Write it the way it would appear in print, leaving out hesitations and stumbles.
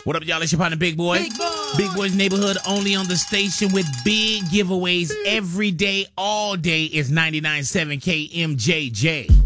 What up, y'all? It's your partner, Big Boy. Big Boy. Big Boy's Neighborhood, only on the station with big giveaways every day, all day is 99.7 KMJJ.